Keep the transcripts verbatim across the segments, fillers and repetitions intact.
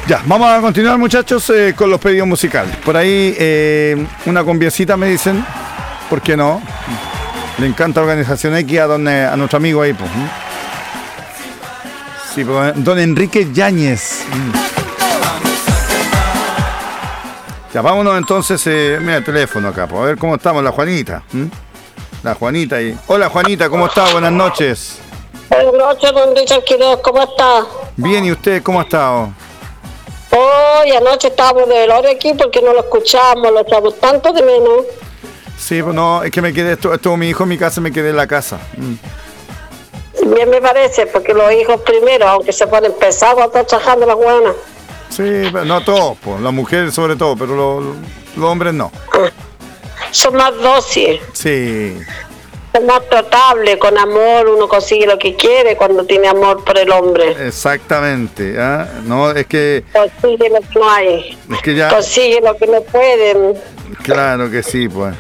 Ya, vamos a continuar, muchachos, eh, con los pedidos musicales. Por ahí, eh, una cumbiecita me dicen, ¿por qué no? Le encanta Organización X a, don, a nuestro amigo ahí, pues. Sí, pues, don Enrique Yáñez. Ya, vámonos entonces, eh, mira el teléfono acá, pues, a ver cómo estamos, la Juanita. ¿Mm? La Juanita ahí. Hola, Juanita, ¿cómo está? Buenas noches. Buenas noches, don Richard Quiroz, ¿cómo está? Bien, ¿y usted cómo ha estado? Hoy anoche estábamos de velorio aquí porque no lo escuchamos, lo echamos tanto de menos. Sí, pues no, es que me quedé, estuvo, estuvo mi hijo en mi casa y me quedé en la casa. Mm. Bien me parece, porque los hijos primero, aunque se ponen pesados, están trabajando las buenas. Sí, pero no todos, pues, las mujeres sobre todo, pero los, los hombres no. Son más dóciles. Sí. Son más tratables, con amor uno consigue lo que quiere cuando tiene amor por el hombre. Exactamente, ¿ah? No, es que... Consigue lo que no hay. Es que ya... Consigue lo que no pueden. Claro que sí, pues.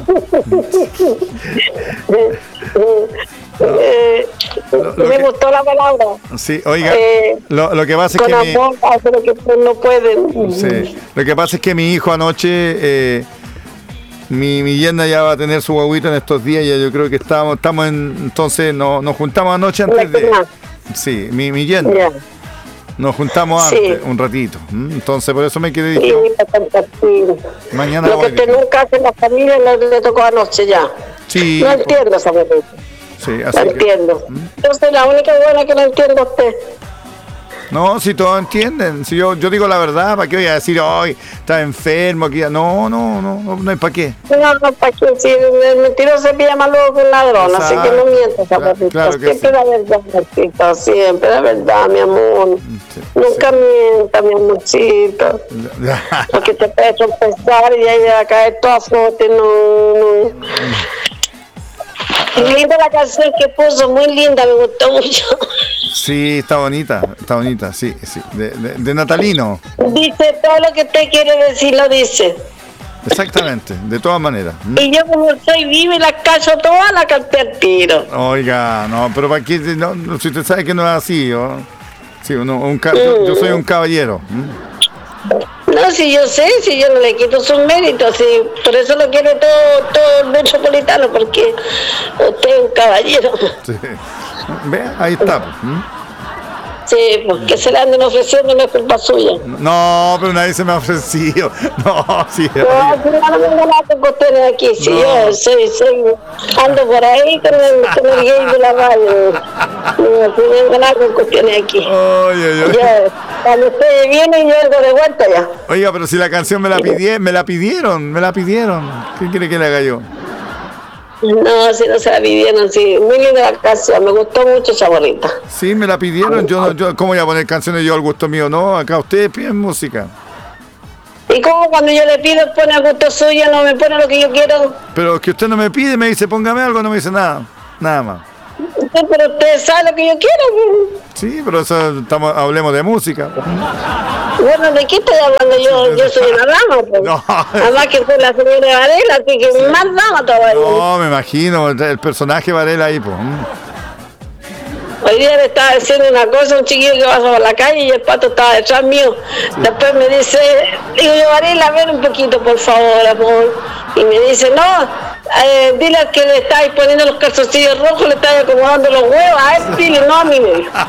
eh, lo, lo me que... gustó la palabra. Sí, oiga, eh, lo, lo que pasa es con que... amor mi... hace lo que no pueden. Sí, lo que pasa es que mi hijo anoche... Eh, Mi, mi yerna ya va a tener su guaguita en estos días, ya yo creo que estamos, estamos en, entonces no, nos juntamos anoche antes de... Sí, mi, mi yerna. Yeah. Nos juntamos antes, sí. un ratito. Entonces por eso me quedé diciendo... Sí, mañana lo que usted nunca hace en la familia le, le tocó anoche ya. Sí. No entiendo esa cosa. Sí, así no que... entiendo. Yo soy la única buena que no entiendo a usted. No, si todos entienden, si yo, yo digo la verdad, ¿para qué voy a decir, hoy está enfermo? Aquí? No, no, no, no, no hay para qué. No, no, para qué, si el mentiroso se pilla más luego que un ladrón, así que no mientas, claro, claro que siempre sí. la verdad, Marcito, siempre la verdad, mi amor. Sí, nunca sí. mienta, mi amorcito. Porque te puedes tropezar y ahí va a caer toda flote, no, no. Y linda la canción que puso, muy linda, me gustó mucho. Sí, está bonita, está bonita, sí, sí. De, de, de Natalino. Dice todo lo que usted quiere decir, lo dice. Exactamente, de todas maneras. Y yo como soy viva y la callo toda, la canté al tiro. Oiga, no, pero para qué, no, no, si usted sabe que no es así, ¿o? Sí, uno, un, yo, yo soy un caballero. No, si yo sé, si yo no le quito sus méritos, si por eso lo quiere todo, todo el metropolitano, porque usted es un caballero. Sí. Ve, ahí está. ¿Mm? Sí, porque se le anden ofreciendo, no es culpa suya. No, pero nadie se me ha ofrecido. No, sí. No, si no, no me ganaste con ustedes aquí. Si no. yo soy, soy, ando por ahí con el, con el gay de la radio. No, si me ganar con cuestiones aquí. Oye, oye. Ya, cuando ustedes vienen, yo vengo de vuelta ya. Oiga, pero si la canción me la pidieron, me la pidieron, me la pidieron. ¿Qué quiere que le haga yo? No, si no se la pidieron, sí, muy linda la canción, me gustó mucho esa bonita. Sí, me la pidieron, yo, yo ¿cómo voy a poner canciones yo al gusto mío? No, acá ustedes piden música. ¿Y cómo cuando yo le pido pone al gusto suyo, no me pone lo que yo quiero? Pero que usted no me pide, me dice póngame algo, no me dice nada, nada más. Sí, pero usted sabe lo que yo quiero. Sí, pero eso estamos, hablemos de música. Bueno, ¿de qué estoy hablando yo? Yo soy una dama, pues. No. Además que soy la señora Varela, así que sí. Más dama todavía. No, me imagino, el personaje Varela ahí, pues. Hoy día le estaba diciendo una cosa a un chiquillo que pasa por la calle y el pato estaba detrás mío. Sí. Después me dice, digo yo, Varela, ven un poquito, por favor, amor. Y me dice, no, eh, dile que le estáis poniendo los calzoncillos rojos, le estáis acomodando los huevos, a él, dile, no a mí, me dijo.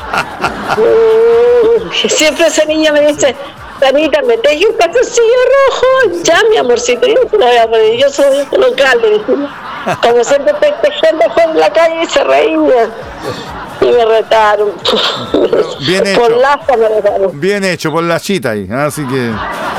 uh, siempre ese niño me dice, Tanita, me teje un calzoncillo rojo. Ya, mi amorcito, yo no se lo voy a poner, yo soy local, le dije. Como siempre estoy tejiendo en la calle y se reía. Y me retaron. Bien hecho. Por Laza me retaron. Bien hecho, por la chita ahí, así que...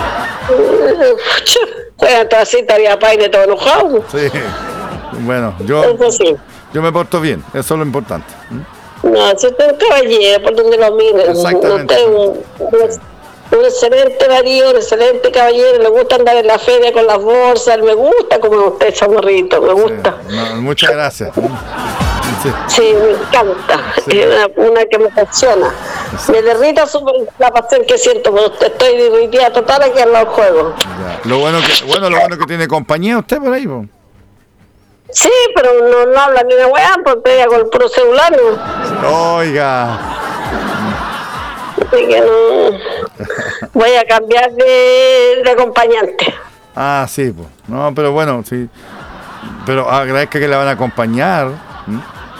Juegan toda así, estaría paine todo enojado. Sí, bueno, yo, eso sí. Yo me porto bien, eso es lo importante. No, si usted es un caballero, por donde lo miren. Exactamente. Usted es un, un, un excelente marido, un excelente caballero, le gusta andar en la feria con las bolsas, me gusta como usted, chamorrito, me gusta. Sí, no, muchas gracias. Sí, sí, me encanta, sí. Es una, una que me apasiona. Sí. Me derrita la pasión que siento, porque estoy derritida total aquí al lado del juego. Ya. Lo bueno que, bueno, lo bueno que tiene compañía usted por ahí, ¿no? Sí, pero no, no habla ni de weá, porque ella con el puro celular, ¿no? Oiga. Así que no. voy a cambiar de, de acompañante. Ah, sí, pues. No, pero bueno, sí. Pero agradezca que la van a acompañar. ¿Mm?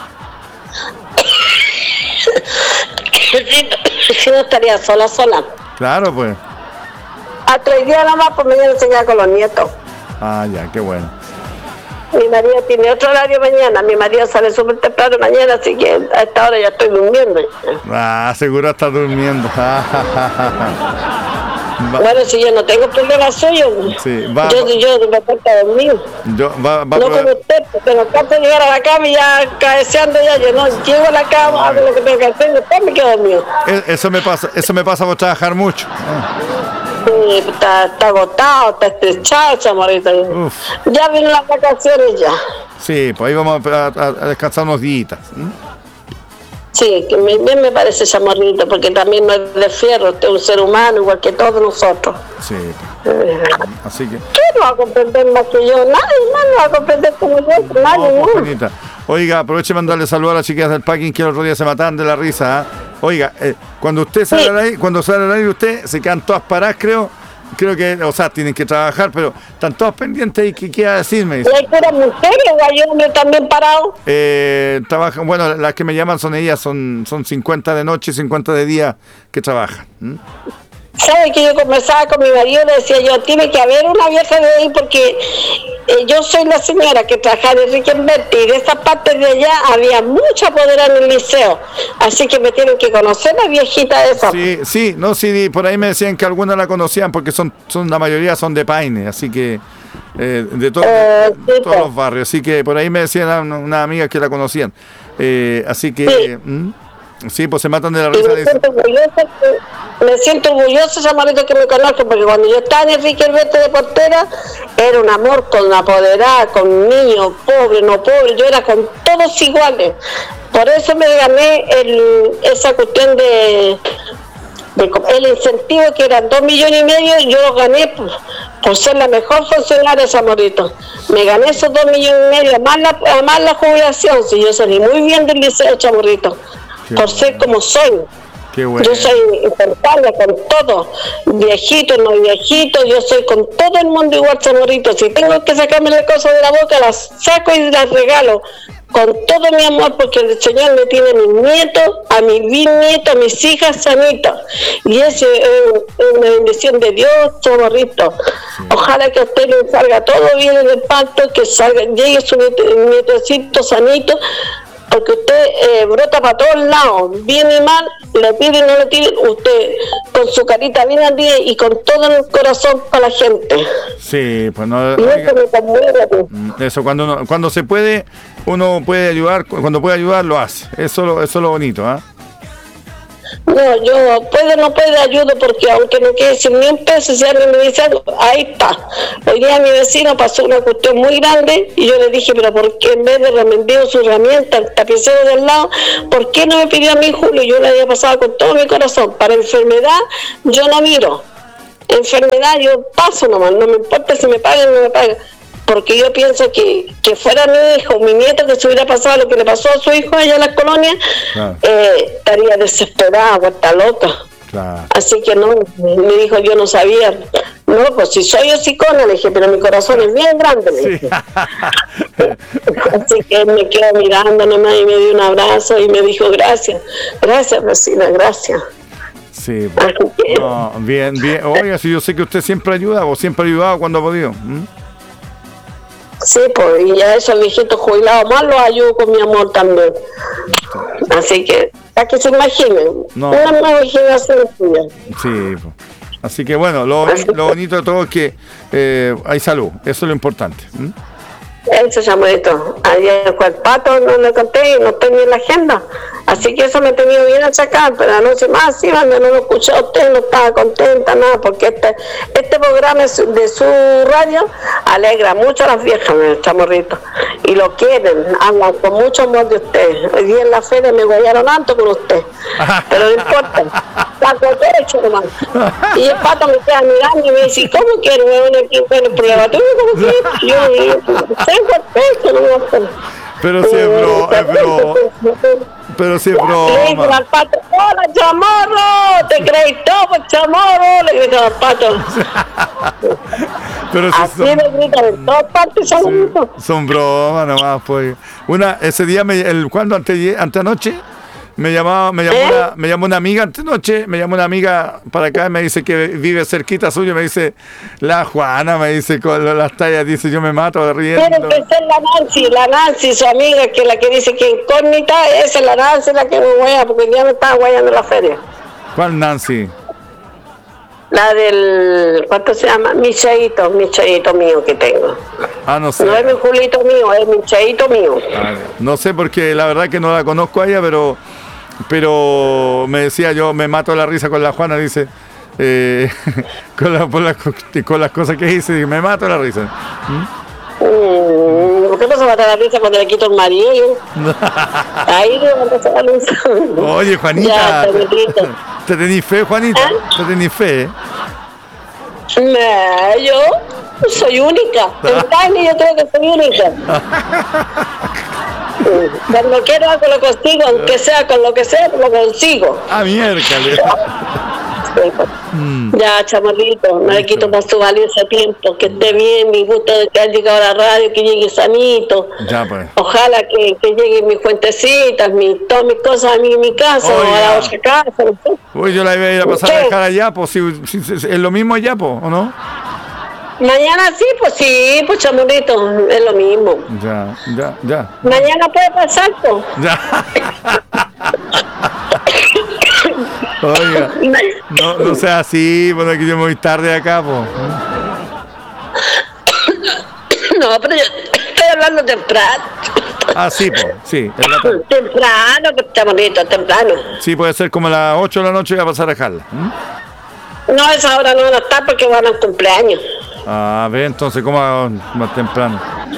Si no estaría sola, sola. Claro, pues. Hasta el día nomás, pues mañana se queda con los nietos. Ah, ya, qué bueno. Mi marido tiene otro horario mañana. Mi marido sale súper temprano mañana, así que a esta hora ya estoy durmiendo. Ah, seguro está durmiendo. Bueno, si yo no tengo problema suyo, sí, va, yo, yo, yo me falta dormir. Yo, va, va no como usted, porque no canso de llegar a la cama y ya cabeceando ya, yo no llego a la cama, hago lo que tengo que hacer, después me quedo dormido. Eso me pasa, eso me pasa por trabajar mucho. Sí, está, está agotado, está estrechado, chamorrito. Uf. Ya vienen las vacaciones ya. Sí, pues ahí vamos a, a, a descansar unos días. ¿Mm? Sí, que me, bien me parece chamorrito, porque también no es de fierro, usted es un ser humano igual que todos nosotros. Sí, eh, así que... ¿Quién no va a comprender más que yo? Nadie más no va a comprender como yo, nadie no, no. Oiga, aproveche de mandarle saludos a las chicas del packing que el otro día se mataban de la risa. ¿eh? Oiga, eh, cuando usted sale sí. al aire, cuando sale al aire usted, se quedan todas paradas, creo, creo que, o sea, tienen que trabajar, pero están todas pendientes y ¿qué quiera decirme? ¿Y hay puras mujeres o hay hombres también parados? Eh, trabajan, bueno, las que me llaman son ellas, son, son cincuenta de noche y cincuenta de día que trabajan. ¿Mm? ¿Sabe que yo conversaba con mi marido? Le decía yo, tiene que haber una vieja de ahí porque eh, yo soy la señora que trabajaba en Enrique Berti y de esas partes de allá había mucha poder en el liceo, así que me tienen que conocer la viejita esa. Sí, sí, no, sí, por ahí me decían que algunas la conocían porque son, son la mayoría son de Paine, así que eh, de, to- eh, de sí, todos los barrios, así que por ahí me decían una, una amiga que la conocían, eh, así que... Sí. ¿Mm? Sí, pues se matan de la risa. Me siento orgullosa, me siento orgullosa, chamarrito, que me conozco, porque cuando yo estaba en Enrique Berti de portera, era un amor con apoderada, con niños, pobre, no pobre, yo era con todos iguales. Por eso me gané el, esa cuestión de, de el incentivo, que eran dos millones y medio, y yo lo gané por, por ser la mejor funcionaria, Chamorrito. Me gané esos dos millones y medio, más la, más la jubilación, si yo salí muy bien del liceo, Chamorrito. Qué por bueno. Ser como soy. Qué bueno. Yo soy instantánea con todo, viejito, no viejito, yo soy con todo el mundo igual, Chamorrito. Si tengo que sacarme las cosas de la boca, las saco y las regalo con todo mi amor, porque el Señor me tiene a mis nietos, a mis bisnietos, a mis hijas sanitas, y eso es una bendición de Dios, Chamorrito. Sí. Ojalá que a usted le salga todo bien en el parto, que salga, llegue su nietecito sanito, porque usted eh, brota para todos lados, bien y mal, le pide y no le pide, usted con su carita bien al día y con todo el corazón para la gente. Sí, pues no... Y eso me conmueve. Eso, cuando uno, cuando se puede, uno puede ayudar, cuando puede ayudar, lo hace. Eso, eso es lo bonito, ¿ah? ¿eh? No, yo puede no puede ayudo, porque aunque no quede sin ni un peso, si alguien me dice algo, ahí está. Hoy día mi vecino pasó una cuestión muy grande y yo le dije, pero ¿por qué en vez de remendeo su herramienta, el tapicero del lado, por qué no me pidió a mí, Julio? Yo le había pasado con todo mi corazón. Para enfermedad yo no miro, enfermedad yo paso nomás, no me importa si me pagan o no me pagan, porque yo pienso que, que fuera mi hijo, mi nieto, que se hubiera pasado lo que le pasó a su hijo allá en las colonias, claro. eh, estaría desesperada, vuelta loca. Claro. Así que no, me dijo, yo no sabía. No, pues si soy hocicona, le dije, pero mi corazón es bien grande, me dije. Sí. Así que él me quedó mirando nomás y me dio un abrazo y me dijo, gracias, gracias, vecina, gracias. Sí, bueno, no, bien, bien. Oiga, si yo sé que usted siempre ayuda, o siempre ha ayudado cuando ha podido. ¿Mm? Sí, pues, y a esos viejitos jubilados más los ayudo con mi amor también. Así que, para que se imaginen, no. Una nueva generación tuya. Sí, pues. Así que bueno, lo, lo bonito de todo es que eh, hay salud, eso es lo importante. ¿Mm? Eso, Chamorrito. Ayer fue el pato, no le conté y no tenía en la agenda. Así que eso me ha tenido bien achacado, pero anoche más, sí, cuando no lo escuchó a usted, no estaba contenta, nada, porque este este programa de su radio alegra mucho a las viejas, Chamorrito, y lo quieren, hablan con mucho amor de usted. Hoy día en la feria me guayaron tanto con usted, pero no importa, saco techo nomás. Y el pato me queda mirando y me dice, ¿cómo quiero? Bueno, el problema tuyo, ¿cómo quieres? Yo le digo, tengo el techo, no me pero si es bro, es bro. Pero si es Le dice broma. al pato, hola chamorro, te crees todo, chamorro, le grita al pato. Pero si Así son, le gritan en todas partes, chamorrito. son bromas nomás, pues. Una, ese día, me, el, cuando ante, antenoche, me llamaba, me llamó, ¿Eh? una, me llamó una amiga antenoche, me llamó una amiga para acá y me dice que vive cerquita suyo, me dice, la Juana, me dice con las tallas, dice, yo me mato riendo. Tiene que ser la Nancy, la Nancy, su amiga, que la que dice que incógnita, esa es la Nancy la que me huella, porque ya me estaba guayando en la feria. ¿Cuál Nancy? La del, ¿cuánto se llama? Mi cheito, mi cheito mío que tengo. Ah, no sé. No es mi Julito mío, es mi cheito mío. Ah, no sé porque la verdad que no la conozco a ella, pero pero me decía yo me mato la risa con la Juana, dice, eh, con, la, por las co- con las cosas que hice, dice, me mato la risa. Mm, ¿Por qué no se mata la risa cuando le quito el marido? Yo? Ahí le mata la risa. Oye, Juanita, Ya, Samuelito. ¿te tenís fe, Juanita? ¿Eh? ¿Te tenís fe? Nah, yo soy única. En Tiny yo creo que soy única. Cuando quiero algo lo consigo, aunque sea con lo que sea, lo consigo. Ah, miércoles. Mm. Ya, chamorrito, no le quito más tu valioso tiempo. Que esté bien, mi gusto de que haya llegado a la radio, que llegue sanito. Ya, pues. Ojalá que, que lleguen mis fuentecitas, mis, todas mis cosas a mi, mi casa o a Oiga. la otra casa. No sé. Uy, yo la iba a ir a pasar a ¿Qué? dejar allá, pues si, si- si- es lo mismo allá, pues, ¿o no? Mañana sí, pues sí, pues chamorrito, es lo mismo. Ya, ya, ya. Mañana puede pasar, pues. Ya. Oiga, no, no sea así, bueno, que yo me voy tarde de acá, pues. No, pero yo estoy hablando temprano. Ah, sí, pues, sí, es la tarde. Temprano, pues, chamorrito, temprano. Sí, puede ser como a las ocho de la noche y voy a pasar a dejarla. ¿Mm? No, a esa hora no van a estar porque van al cumpleaños. A ver, entonces, ¿cómo hago más temprano?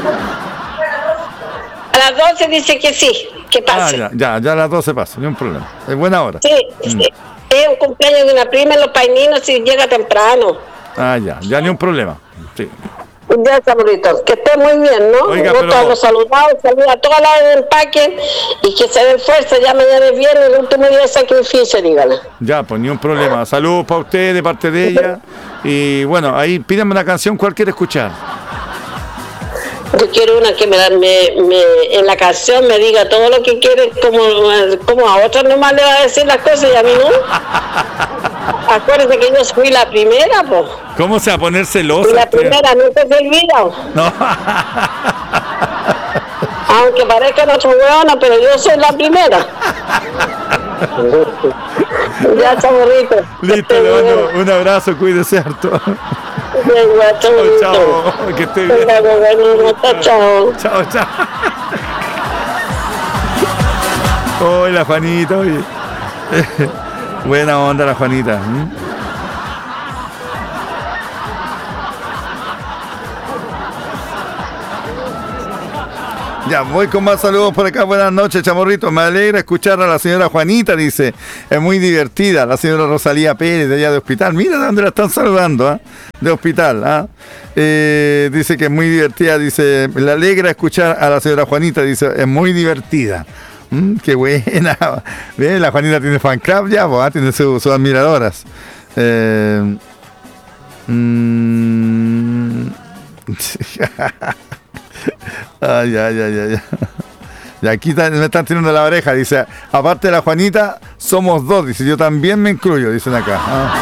A las doce dice que sí, que Ah, pase. ya, ya, ya a las doce pasa, no hay un problema. Es buena hora. Sí, sí. Es un cumpleaños de una prima en los paininos y llega temprano. Ah, ya, ya ni un problema. Sí. Ya, chamorrito, que esté muy bien, ¿no? Oiga, Yo pero- te los saludado, saluda a todas las del empaque y que se den fuerza, ya mañana es viernes, el último día de sacrificio, dígale. Ya, pues ni un problema. Saludos para usted de parte de ella. Y bueno, ahí pídame una canción, ¿cuál quiere escuchar? Yo quiero una que me, da- me, me en la canción me diga todo lo que quiere, como, como a otras nomás le va a decir las cosas y a mí no. Acuérdate que yo fui la primera, pues. ¿Cómo se va a poner celosa? Fui la usted? primera, nunca se olvida. No. Aunque parezca nuestro hueona, pero yo soy la primera. Ya, chamorrito. Listo, le mando un abrazo, cuídese harto. Venga, Chao, chamorrito. chao, que esté bien. Venga, bueno, chao. Chao, chao. Hola, Juanita, oye. Buena onda la Juanita. ¿Mm? Ya, voy con más saludos por acá. Buenas noches, chamorrito. Me alegra escuchar a la señora Juanita, dice. Es muy divertida. La señora Rosalía Pérez, de allá de Hospital. Mira de dónde la están saludando, ¿ah? De Hospital, ¿ah? Eh, dice que es muy divertida. Dice, me alegra escuchar a la señora Juanita. Dice, es muy divertida. Mm, qué buena. Ve, la Juanita tiene fan club ya, ¿ah? Tiene su- sus admiradoras. Eh, mm, Ay, ay, ay, ay. Y aquí está- me están tirando la oreja. Dice, aparte de la Juanita, somos dos. Dice, yo también me incluyo, dicen acá. Ah.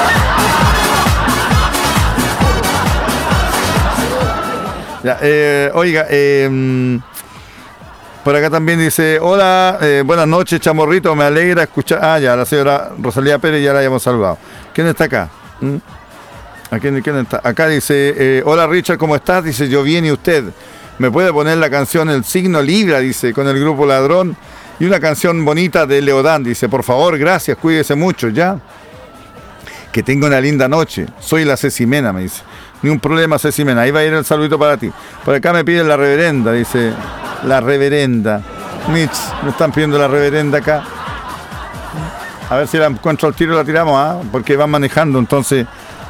Ya, eh, oiga, eh, mm, por acá también dice, hola, eh, buenas noches, chamorrito, me alegra escuchar. Ah, ya, la señora Rosalía Pérez ya la habíamos saludado. ¿Quién está acá? ¿Mm? ¿A quién, quién está? Acá dice, eh, hola Richard, ¿cómo estás? Dice, yo bien, ¿y usted? ¿Me puede poner la canción El Signo Libra? Dice, con el grupo Ladrón. Y una canción bonita de Leodán. Dice, por favor, gracias, cuídese mucho, ¿ya? Que tenga una linda noche. Soy la Cecimena, me dice. Ni un problema, Cecimena. Ahí va a ir el saludito para ti. Por acá me piden la reverenda, dice. La reverenda. Mitch, me están pidiendo la reverenda acá. A ver si la encuentro al tiro y la tiramos, ¿ah? Porque van manejando, entonces...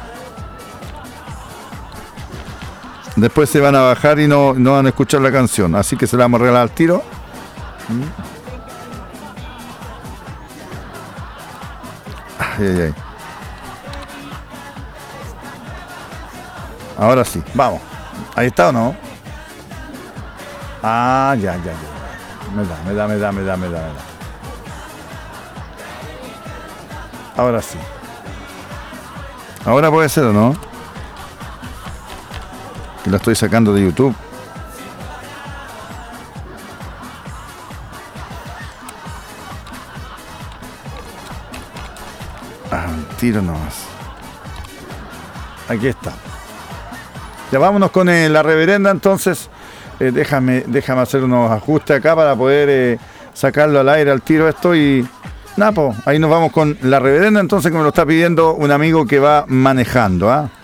Después se van a bajar y no, no van a escuchar la canción. Así que se la vamos a regalar al tiro. Ay, ay, ay. Ahora sí, vamos. ¿Ahí está o no? Ah, ya, ya, ya. Me da, me da, me da, me da, me da, me da. Ahora sí. Ahora puede ser o no. Que la estoy sacando de YouTube. Ah, un tiro nomás. Aquí está. Ya vámonos con eh, la reverenda entonces. Eh, déjame, déjame hacer unos ajustes acá para poder eh, sacarlo al aire al tiro esto y... Napo, ahí nos vamos con la reverenda entonces, que me lo está pidiendo un amigo que va manejando, ¿ah?